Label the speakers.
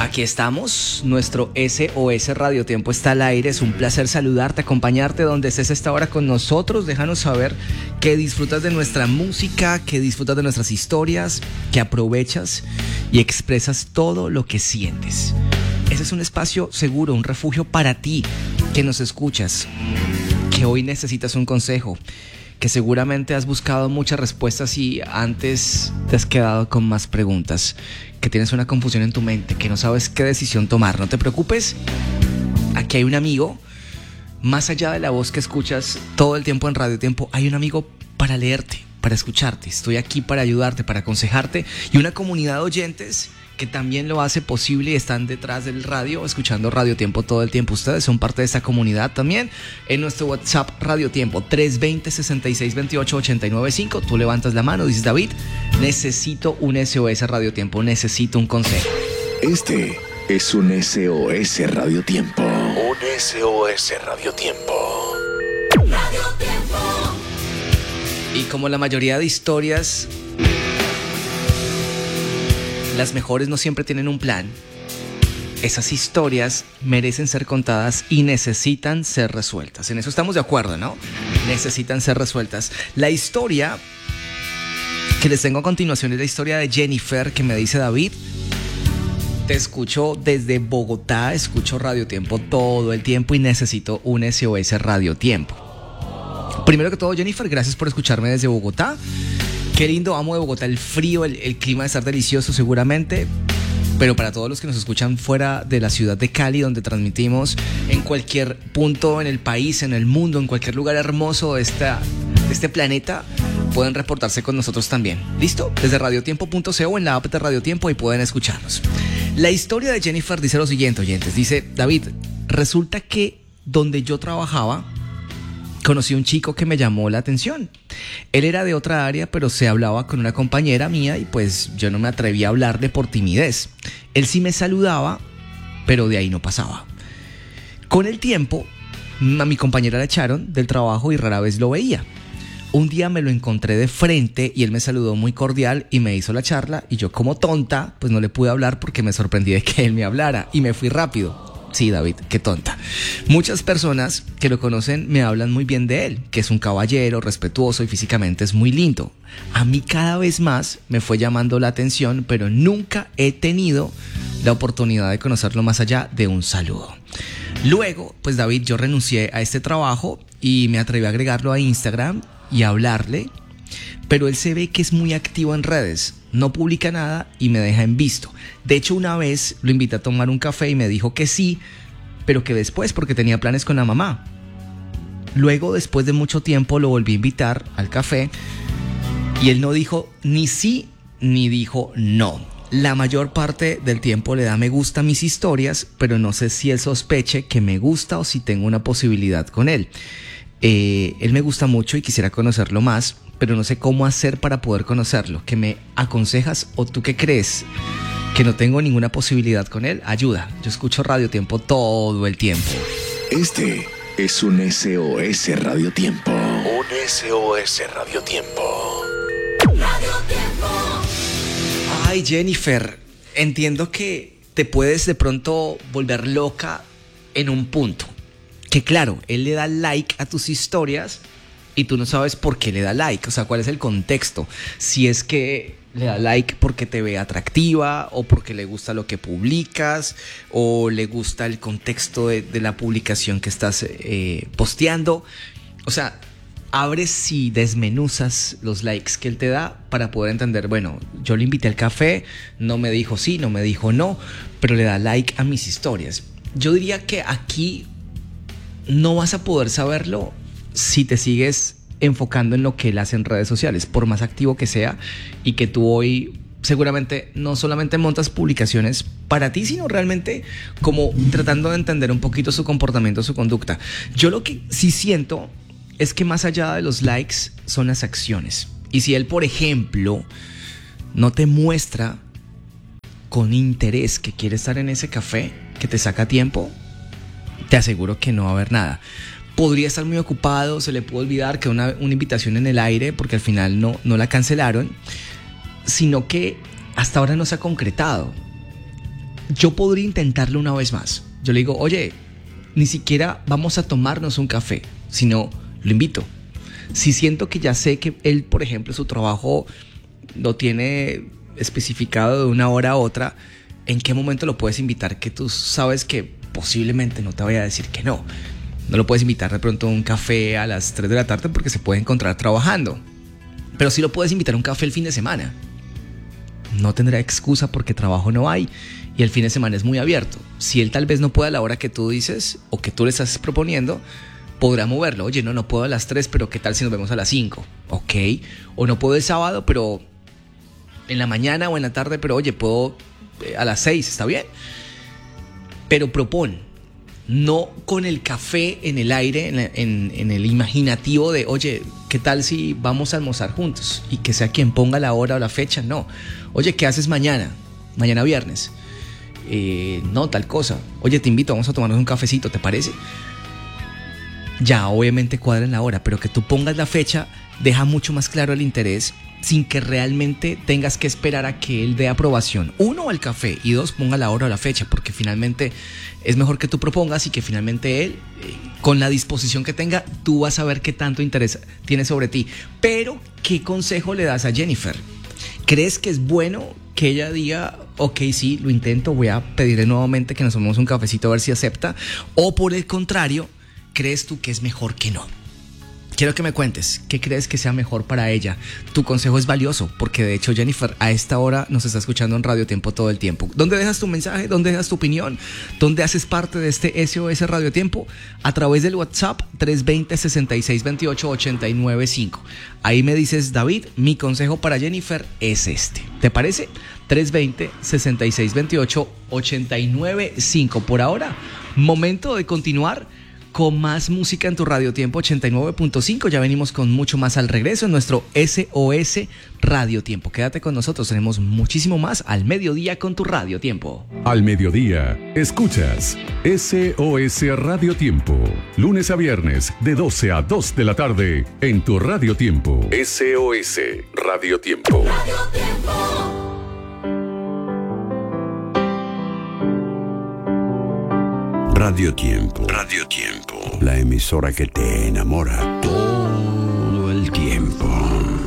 Speaker 1: Aquí estamos, nuestro SOS Radio Tiempo está al aire. Es un placer saludarte, acompañarte donde estés a esta hora con nosotros. Déjanos saber que disfrutas de nuestra música, que disfrutas de nuestras historias, que aprovechas y expresas todo lo que sientes. Ese es un espacio seguro, un refugio para ti que nos escuchas, que hoy necesitas un consejo, que seguramente has buscado muchas respuestas y antes te has quedado con más preguntas, que tienes una confusión en tu mente, que no sabes qué decisión tomar. No te preocupes, aquí hay un amigo, más allá de la voz que escuchas todo el tiempo en Radio Tiempo, hay un amigo para leerte, para escucharte. Estoy aquí para ayudarte, para aconsejarte, y una comunidad de oyentes que también lo hace posible y están detrás del radio, escuchando Radio Tiempo todo el tiempo. Ustedes son parte de esta comunidad también. En nuestro WhatsApp Radio Tiempo 320-6628-895. Tú levantas la mano, dices: David, necesito un SOS Radio Tiempo, necesito un consejo.
Speaker 2: Este es un SOS Radio Tiempo. Un SOS Radio Tiempo.
Speaker 3: Radio Tiempo.
Speaker 1: Y como la mayoría de historias, las mejores no siempre tienen un plan. Esas historias merecen ser contadas y necesitan ser resueltas. En eso estamos de acuerdo, ¿no? Necesitan ser resueltas. La historia que les tengo a continuación es la historia de Jennifer, que me dice: David, te escucho desde Bogotá, escucho Radio Tiempo todo el tiempo y necesito un SOS Radio Tiempo. Primero que todo, Jennifer, gracias por escucharme desde Bogotá. Qué lindo, amo de Bogotá, el frío, el clima de estar delicioso seguramente. Pero para todos los que nos escuchan fuera de la ciudad de Cali, donde transmitimos, en cualquier punto en el país, en el mundo, en cualquier lugar hermoso de este planeta, pueden reportarse con nosotros también. ¿Listo? Desde radiotiempo.co, en la app de Radio Tiempo, y pueden escucharnos. La historia de Jennifer dice lo siguiente, oyentes. Dice: David, resulta que donde yo trabajaba, conocí a un chico que me llamó la atención. Él era de otra área, pero se hablaba con una compañera mía y pues yo no me atreví a hablarle por timidez. Él sí me saludaba, pero de ahí no pasaba. Con el tiempo, a mi compañera la echaron del trabajo y rara vez lo veía. Un día me lo encontré de frente y él me saludó muy cordial y me hizo la charla, y yo, como tonta, pues no le pude hablar porque me sorprendí de que él me hablara y me fui rápido. Sí, David, qué tonta. Muchas personas que lo conocen me hablan muy bien de él, que es un caballero, respetuoso y físicamente es muy lindo. A mí cada vez más me fue llamando la atención, pero nunca he tenido la oportunidad de conocerlo más allá de un saludo. Luego, pues David, yo renuncié a este trabajo y me atreví a agregarlo a Instagram y a hablarle, pero él se ve que es muy activo en redes. No publica nada y me deja en visto. De hecho, una vez lo invité a tomar un café y me dijo que sí, pero que después, porque tenía planes con la mamá. Luego, después de mucho tiempo, lo volví a invitar al café y él no dijo ni sí ni dijo no. La mayor parte del tiempo le da me gusta a mis historias, pero no sé si él sospeche que me gusta o si tengo una posibilidad con él. Él me gusta mucho y quisiera conocerlo más, pero no sé cómo hacer para poder conocerlo. ¿Qué me aconsejas o tú qué crees? ¿Que no tengo ninguna posibilidad con él? Ayuda, yo escucho Radio Tiempo todo el tiempo.
Speaker 2: Este es un SOS Radio Tiempo. Un SOS Radio Tiempo.
Speaker 3: Radio Tiempo.
Speaker 1: Ay, Jennifer, entiendo que te puedes de pronto volver loca en un punto. Que claro, él le da like a tus historias y tú no sabes por qué le da like, o sea, cuál es el contexto. Si es que le da like porque te ve atractiva, o porque le gusta lo que publicas, o le gusta el contexto de la publicación que estás posteando. O sea, abres y desmenuzas los likes que él te da para poder entender, bueno, yo le invité al café, no me dijo sí, no me dijo no, pero le da like a mis historias. Yo diría que aquí no vas a poder saberlo si te sigues enfocando en lo que él hace en redes sociales, por más activo que sea, y que tú hoy seguramente no solamente montas publicaciones para ti, sino realmente como tratando de entender un poquito su comportamiento, su conducta. Yo lo que sí siento es que más allá de los likes son las acciones. Y si él, por ejemplo, no te muestra con interés que quiere estar en ese café, que te saca tiempo, te aseguro que no va a haber nada. Podría estar muy ocupado, se le puede olvidar que una invitación en el aire, porque al final no la cancelaron, sino que hasta ahora no se ha concretado. yo podría intentarlo una vez más. Yo le digo, oye, ni siquiera vamos a tomarnos un café, sino lo invito. Si siento que ya sé que él, por ejemplo, su trabajo lo tiene especificado de una hora a otra, ¿en qué momento lo puedes invitar? Que tú sabes que posiblemente no te vaya a decir que no. No lo puedes invitar de pronto a un café a las 3 de la tarde porque se puede encontrar trabajando. Pero sí lo puedes invitar a un café el fin de semana. No tendrá excusa porque trabajo no hay y el fin de semana es muy abierto. Si él tal vez no puede a la hora que tú dices o que tú le estás proponiendo, podrá moverlo. Oye, no puedo a las 3, pero ¿qué tal si nos vemos a las 5? Ok. O no puedo el sábado, pero en la mañana o en la tarde, pero oye, puedo a las 6, ¿está bien? Pero propon. No con el café en el aire, en el imaginativo de, oye, ¿qué tal si vamos a almorzar juntos? Y que sea quien ponga la hora o la fecha, no. Oye, ¿qué haces mañana? Mañana viernes. No, tal cosa. Oye, te invito, vamos a tomarnos un cafecito, ¿te parece? Ya, obviamente cuadren la hora, pero que tú pongas la fecha deja mucho más claro el interés sin que realmente tengas que esperar a que él dé aprobación. 1, al café, y 2, ponga la hora o la fecha, porque finalmente es mejor que tú propongas y que finalmente él, con la disposición que tenga, tú vas a ver qué tanto interés tiene sobre ti. Pero, ¿qué consejo le das a Jennifer? ¿Crees que es bueno que ella diga, ok, sí, lo intento, voy a pedirle nuevamente que nos tomemos un cafecito a ver si acepta? O por el contrario, ¿crees tú que es mejor que no? Quiero que me cuentes, ¿qué crees que sea mejor para ella? Tu consejo es valioso, porque de hecho Jennifer a esta hora nos está escuchando en Radio Tiempo todo el tiempo. ¿Dónde dejas tu mensaje? ¿Dónde dejas tu opinión? ¿Dónde haces parte de este SOS Radio Tiempo? A través del WhatsApp 320-6628-895. Ahí me dices, David, mi consejo para Jennifer es este. ¿Te parece? 320-6628-895. Por ahora, momento de continuar con más música en tu Radio Tiempo 89.5. Ya venimos con mucho más al regreso en nuestro SOS Radio Tiempo. Quédate con nosotros, tenemos muchísimo más al mediodía con tu Radio Tiempo.
Speaker 4: Al mediodía, escuchas SOS Radio Tiempo. Lunes a viernes, de 12 a 2 de la tarde, en tu Radio Tiempo. SOS Radio Tiempo.
Speaker 3: Radio Tiempo.
Speaker 5: Radio Tiempo. Radio Tiempo. La emisora que te enamora todos